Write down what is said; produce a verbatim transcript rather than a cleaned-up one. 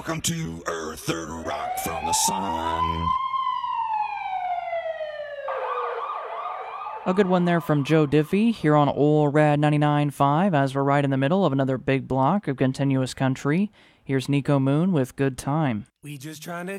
Welcome to Earth, third rock from the sun. A good one there from Joe Diffie here on Ol' Rad ninety-nine point five as we're right in the middle of another big block of continuous country. Here's Nico Moon with Good Time. We just trying to